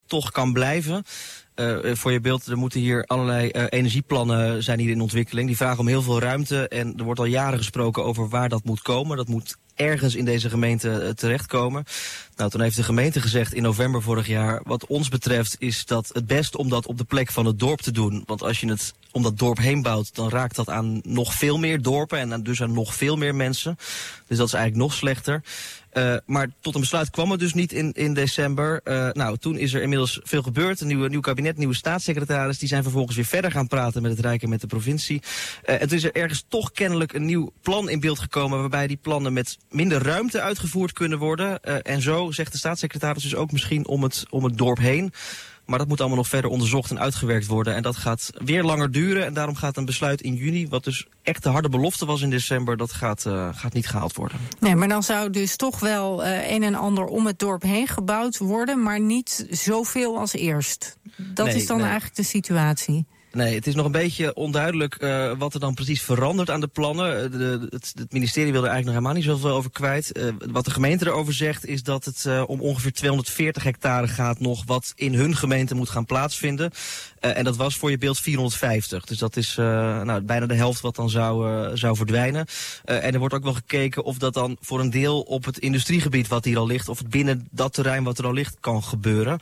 toch kan blijven. Voor je beeld, er moeten hier allerlei energieplannen zijn hier in ontwikkeling. Die vragen om heel veel ruimte en er wordt al jaren gesproken over waar dat moet komen. Dat moet ergens in deze gemeente terechtkomen. Nou, toen heeft de gemeente gezegd in november vorig jaar, wat ons betreft is dat het best om dat op de plek van het dorp te doen. Want als je het om dat dorp heen bouwt, dan raakt dat aan nog veel meer dorpen en dus aan nog veel meer mensen. Dus dat is eigenlijk nog slechter. Maar tot een besluit kwam het dus niet in december. Nou, toen is er inmiddels veel gebeurd. Een nieuw kabinet, nieuwe staatssecretaris. Die zijn vervolgens weer verder gaan praten met het Rijk en met de provincie. En toen is er ergens toch kennelijk een nieuw plan in beeld gekomen, waarbij die plannen met minder ruimte uitgevoerd kunnen worden. En zo zegt de staatssecretaris dus ook misschien om het dorp heen. Maar dat moet allemaal nog verder onderzocht en uitgewerkt worden. En dat gaat weer langer duren. En daarom gaat een besluit in juni, wat dus echt de harde belofte was in december, dat gaat niet gehaald worden. Nee, maar dan zou dus toch wel een en ander om het dorp heen gebouwd worden, maar niet zoveel als eerst. Dat is dan eigenlijk de situatie. Nee, het is nog een beetje onduidelijk wat er dan precies verandert aan de plannen. Het ministerie wil er eigenlijk nog helemaal niet zoveel over kwijt. Wat de gemeente erover zegt is dat het om ongeveer 240 hectare gaat nog wat in hun gemeente moet gaan plaatsvinden. En dat was voor je beeld 450. Dus dat is bijna de helft wat dan zou verdwijnen. En er wordt ook wel gekeken of dat dan voor een deel op het industriegebied wat hier al ligt, of het binnen dat terrein wat er al ligt kan gebeuren.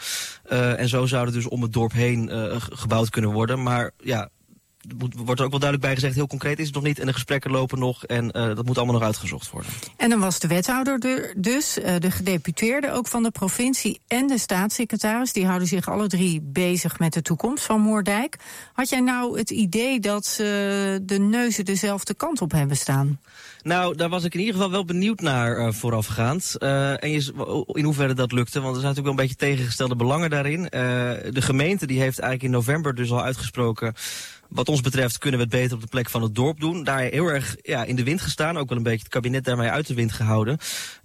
En zo zou het dus om het dorp heen gebouwd kunnen worden. Maar ja, wordt er ook wel duidelijk bij gezegd, heel concreet is het nog niet en de gesprekken lopen nog en dat moet allemaal nog uitgezocht worden. En dan was de wethouder dus, de gedeputeerde ook van de provincie en de staatssecretaris, die houden zich alle drie bezig met de toekomst van Moerdijk. Had jij nou het idee dat ze de neuzen dezelfde kant op hebben staan? Nou, daar was ik in ieder geval wel benieuwd naar voorafgaand. En in hoeverre dat lukte, want er zijn natuurlijk wel een beetje tegengestelde belangen daarin. De gemeente die heeft eigenlijk in november dus al uitgesproken, wat ons betreft kunnen we het beter op de plek van het dorp doen. Daar heel erg in de wind gestaan, ook wel een beetje het kabinet daarmee uit de wind gehouden.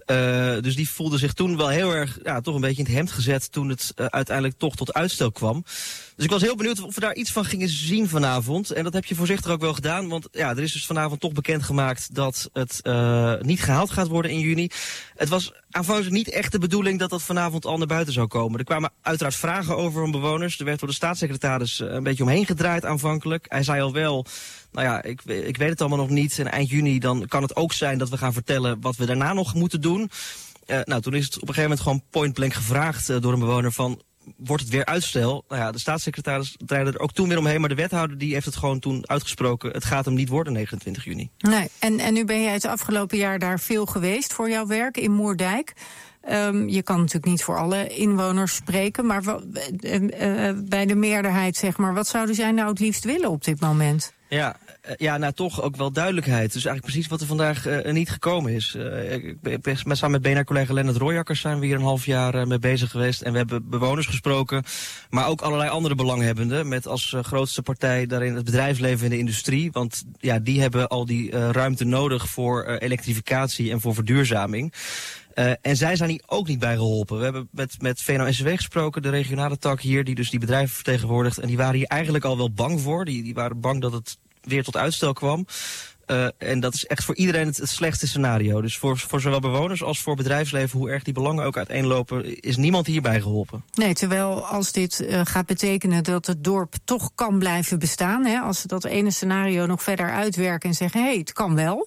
Dus die voelde zich toen wel heel erg, toch een beetje in het hemd gezet toen het uiteindelijk toch tot uitstel kwam. Dus ik was heel benieuwd of we daar iets van gingen zien vanavond. En dat heb je voorzichtig ook wel gedaan, want er is dus vanavond toch bekendgemaakt dat het niet gehaald gaat worden in juni. Het was aanvankelijk niet echt de bedoeling dat dat vanavond al naar buiten zou komen. Er kwamen uiteraard vragen over van bewoners. Er werd door de staatssecretaris een beetje omheen gedraaid aanvankelijk. Hij zei al wel, ik weet het allemaal nog niet. En eind juni dan kan het ook zijn dat we gaan vertellen wat we daarna nog moeten doen. Toen is het op een gegeven moment gewoon point blank gevraagd door een bewoner van, wordt het weer uitstel? De staatssecretaris draaide er ook toen weer omheen, maar de wethouder die heeft het gewoon toen uitgesproken. Het gaat hem niet worden 29 juni. Nee, en nu ben jij het afgelopen jaar daar veel geweest voor jouw werk in Moerdijk. Je kan natuurlijk niet voor alle inwoners spreken, maar bij de meerderheid, zeg maar, wat zouden zij nou het liefst willen op dit moment? Toch ook wel duidelijkheid. Dus eigenlijk precies wat er vandaag niet gekomen is. Samen met BNR-collega Lennart Royakkers zijn we hier een half jaar mee bezig geweest. En we hebben bewoners gesproken, maar ook allerlei andere belanghebbenden. Met als grootste partij daarin het bedrijfsleven en de industrie. Want die hebben al die ruimte nodig voor elektrificatie en voor verduurzaming. En zij zijn hier ook niet bij geholpen. We hebben met VNO-NCW gesproken, de regionale tak hier, die dus die bedrijven vertegenwoordigt. En die waren hier eigenlijk al wel bang voor. Die waren bang dat het weer tot uitstel kwam. En dat is echt voor iedereen het slechtste scenario. Dus voor zowel bewoners als voor bedrijfsleven, hoe erg die belangen ook uiteenlopen, is niemand hierbij geholpen. Nee, terwijl als dit gaat betekenen dat het dorp toch kan blijven bestaan, als ze dat ene scenario nog verder uitwerken en zeggen, het kan wel,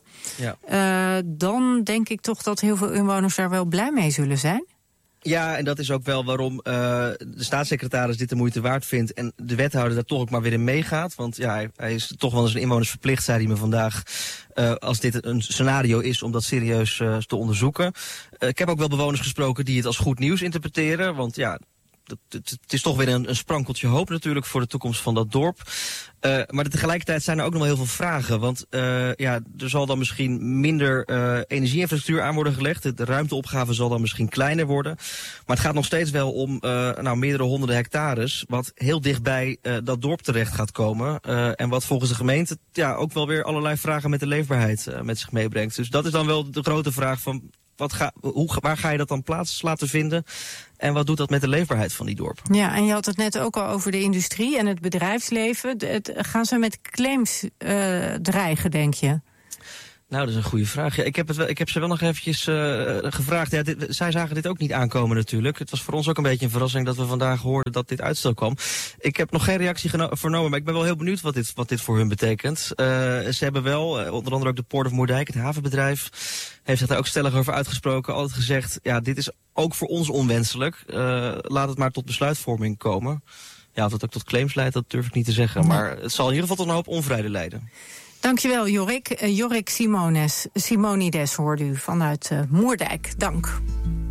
dan denk ik toch dat heel veel inwoners daar wel blij mee zullen zijn. Ja, en dat is ook wel waarom de staatssecretaris dit de moeite waard vindt en de wethouder daar toch ook maar weer in meegaat. Want hij is toch wel eens een inwoners verplicht, zei hij me vandaag, als dit een scenario is om dat serieus te onderzoeken. Ik heb ook wel bewoners gesproken die het als goed nieuws interpreteren, want het is toch weer een sprankeltje hoop natuurlijk voor de toekomst van dat dorp. Maar tegelijkertijd zijn er ook nog wel heel veel vragen. Want er zal dan misschien minder energieinfrastructuur aan worden gelegd. De ruimteopgave zal dan misschien kleiner worden. Maar het gaat nog steeds wel om meerdere honderden hectares, wat heel dichtbij dat dorp terecht gaat komen. En wat volgens de gemeente ook wel weer allerlei vragen met de leefbaarheid met zich meebrengt. Dus dat is dan wel de grote vraag van, waar ga je dat dan plaats laten vinden? En wat doet dat met de leefbaarheid van die dorpen? Ja, en je had het net ook al over de industrie en het bedrijfsleven. Gaan ze met claims dreigen, denk je? Nou, dat is een goede vraag. Ja, ik heb ze wel nog eventjes gevraagd. Ja, zij zagen dit ook niet aankomen natuurlijk. Het was voor ons ook een beetje een verrassing dat we vandaag hoorden dat dit uitstel kwam. Ik heb nog geen reactie vernomen, maar ik ben wel heel benieuwd wat dit voor hun betekent. Ze hebben wel, onder andere ook de Port of Moerdijk, het havenbedrijf, heeft zich daar ook stellig over uitgesproken. Altijd gezegd, ja, dit is ook voor ons onwenselijk. Laat het maar tot besluitvorming komen. Ja, of dat ook tot claims leidt, dat durf ik niet te zeggen. Maar het zal in ieder geval tot een hoop onvrede leiden. Dankjewel, Jorik. Jorik Simonides hoorde u vanuit Moerdijk. Dank.